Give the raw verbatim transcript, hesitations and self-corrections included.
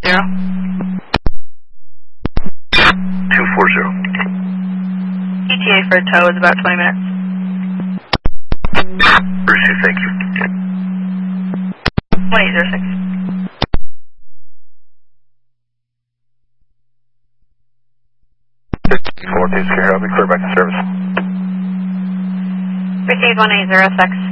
zero. two four zero. E T A for a tow is about twenty minutes. Received, thank you. one eight zero six. four two zero, I'll be clear back to service. Received one eight zero six.